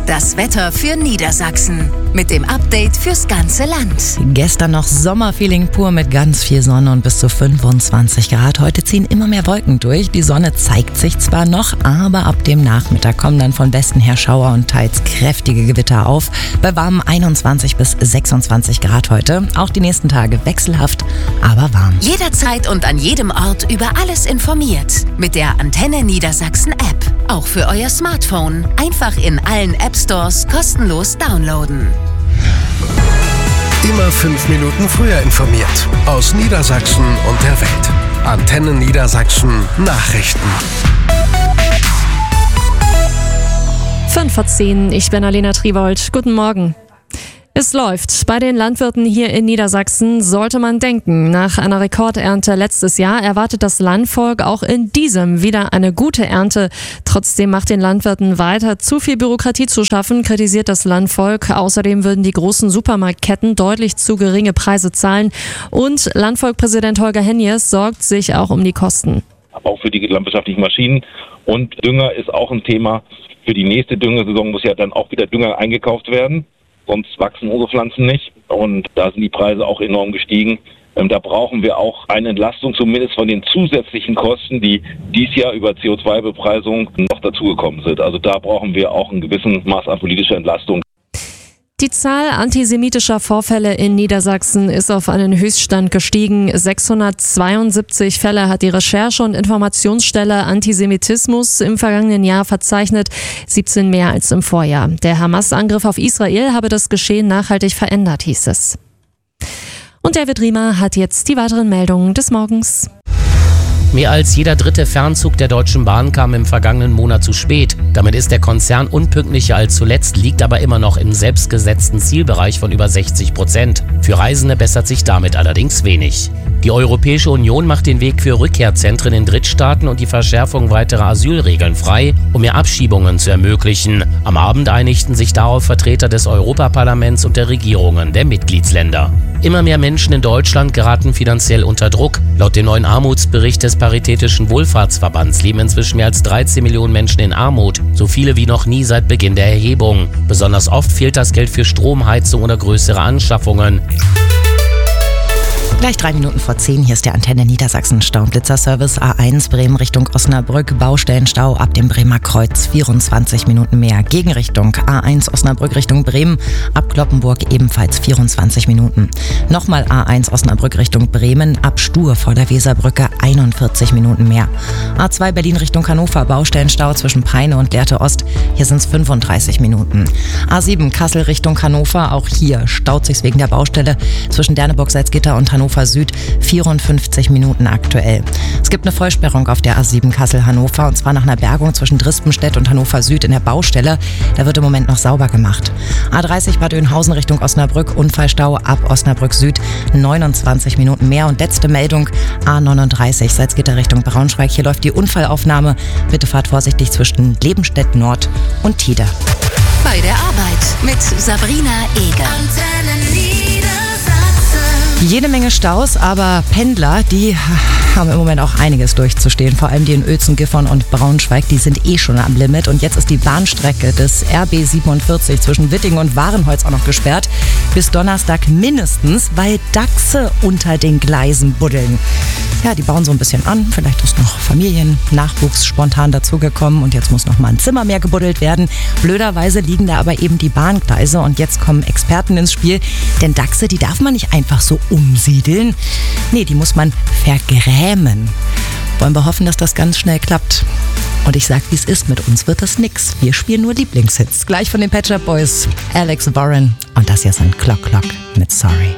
Das Wetter für Niedersachsen mit dem Update fürs ganze Land. Gestern noch Sommerfeeling pur mit ganz viel Sonne und bis zu 25 Grad. Heute ziehen immer mehr Wolken durch. Die Sonne zeigt sich zwar noch, aber ab dem Nachmittag kommen dann von Westen her Schauer und teils kräftige Gewitter auf. Bei warmen 21 bis 26 Grad heute. Auch die nächsten Tage wechselhaft, aber warm. Jederzeit und an jedem Ort über alles informiert. Mit der Antenne Niedersachsen App. Auch für euer Smartphone. Einfach in allen App-Stores kostenlos downloaden. Immer 5 Minuten früher informiert. Aus Niedersachsen und der Welt. Antenne Niedersachsen Nachrichten. 5:10, ich bin Alena Triwold. Guten Morgen. Es läuft. Bei den Landwirten hier in Niedersachsen sollte man denken. Nach einer Rekordernte letztes Jahr erwartet das Landvolk auch in diesem wieder eine gute Ernte. Trotzdem macht den Landwirten weiter zu viel Bürokratie zu schaffen, kritisiert das Landvolk. Außerdem würden die großen Supermarktketten deutlich zu geringe Preise zahlen. Und Landvolkpräsident Holger Hennies sorgt sich auch um die Kosten. Auch für die landwirtschaftlichen Maschinen. Und Dünger ist auch ein Thema. Für die nächste Düngersaison muss ja dann auch wieder Dünger eingekauft werden. Sonst wachsen unsere Pflanzen nicht und da sind die Preise auch enorm gestiegen. Da brauchen wir auch eine Entlastung, zumindest von den zusätzlichen Kosten, die dieses Jahr über CO2-Bepreisung noch dazugekommen sind. Also da brauchen wir auch ein gewissen Maß an politischer Entlastung. Die Zahl antisemitischer Vorfälle in Niedersachsen ist auf einen Höchststand gestiegen. 672 Fälle hat die Recherche- und Informationsstelle Antisemitismus im vergangenen Jahr verzeichnet, 17 mehr als im Vorjahr. Der Hamas-Angriff auf Israel habe das Geschehen nachhaltig verändert, hieß es. Und David Riemer hat jetzt die weiteren Meldungen des Morgens. Mehr als jeder dritte Fernzug der Deutschen Bahn kam im vergangenen Monat zu spät. Damit ist der Konzern unpünktlicher als zuletzt, liegt aber immer noch im selbstgesetzten Zielbereich von über 60%. Für Reisende bessert sich damit allerdings wenig. Die Europäische Union macht den Weg für Rückkehrzentren in Drittstaaten und die Verschärfung weiterer Asylregeln frei, um mehr Abschiebungen zu ermöglichen. Am Abend einigten sich darauf Vertreter des Europaparlaments und der Regierungen der Mitgliedsländer. Immer mehr Menschen in Deutschland geraten finanziell unter Druck. Laut dem neuen Armutsbericht des Paritätischen Wohlfahrtsverbands leben inzwischen mehr als 13 Millionen Menschen in Armut, so viele wie noch nie seit Beginn der Erhebung. Besonders oft fehlt das Geld für Strom, Heizung oder größere Anschaffungen. Gleich 3 Minuten vor 10, hier ist der Antenne Niedersachsen Staublitzer-Service A1 Bremen Richtung Osnabrück, Baustellenstau ab dem Bremer Kreuz, 24 Minuten mehr. Gegenrichtung A1 Osnabrück Richtung Bremen, ab Cloppenburg ebenfalls 24 Minuten. Nochmal A1 Osnabrück Richtung Bremen, ab Stur vor der Weserbrücke 41 Minuten mehr. A2 Berlin Richtung Hannover, Baustellenstau zwischen Peine und Lehrte Ost, hier sind es 35 Minuten. A7 Kassel Richtung Hannover, auch hier staut sich's wegen der Baustelle zwischen Derneburg, Salzgitter und Hannover Süd, 54 Minuten aktuell. Es gibt eine Vollsperrung auf der A7 Kassel-Hannover und zwar nach einer Bergung zwischen Drispenstedt und Hannover Süd in der Baustelle. Da wird im Moment noch sauber gemacht. A30 Bad Oeynhausen Richtung Osnabrück, Unfallstau ab Osnabrück Süd, 29 Minuten mehr. Und letzte Meldung, A39 Salzgitter Richtung Braunschweig. Hier läuft die Unfallaufnahme. Bitte fahrt vorsichtig zwischen Lebenstedt Nord und Tide. Bei der Arbeit mit Sabrina Eger. Jede Menge Staus, aber Pendler, die haben im Moment auch einiges durchzustehen. Vor allem die in Uelzen, Gifhorn und Braunschweig, die sind schon am Limit. Und jetzt ist die Bahnstrecke des RB 47 zwischen Wittingen und Warenholz auch noch gesperrt. Bis Donnerstag mindestens, weil Dachse unter den Gleisen buddeln. Ja, die bauen so ein bisschen an. Vielleicht ist noch Familiennachwuchs spontan dazugekommen und jetzt muss noch mal ein Zimmer mehr gebuddelt werden. Blöderweise liegen da aber eben die Bahngleise und jetzt kommen Experten ins Spiel. Denn Dachse, die darf man nicht einfach so umsiedeln. Nee, die muss man vergrämen. Wollen wir hoffen, dass das ganz schnell klappt. Und ich sag, wie es ist, mit uns wird das nix. Wir spielen nur Lieblingshits. Gleich von den Pet Shop Boys, Alex Warren. Und das hier ist ein Clock Clock mit Sorry.